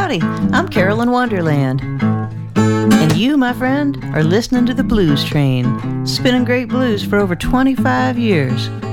Howdy, I'm Carolyn Wonderland. And you, my friend, are listening to the Blues Train, spinning great blues for over 25 years.